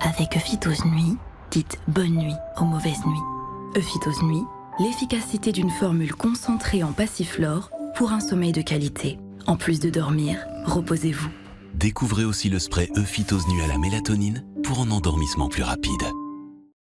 Avec Euphytose Nuit, dites bonne nuit aux mauvaises nuits. Euphytose Nuit, l'efficacité d'une formule concentrée en passiflore pour un sommeil de qualité. En plus de dormir, reposez-vous. Découvrez aussi le spray Euphytose Nuit à la mélatonine pour un endormissement plus rapide.